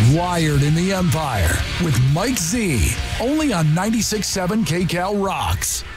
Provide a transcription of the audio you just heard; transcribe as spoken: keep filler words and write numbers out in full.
Wired in the Empire with Mike Z. Only on ninety-six point seven K Cal Rocks.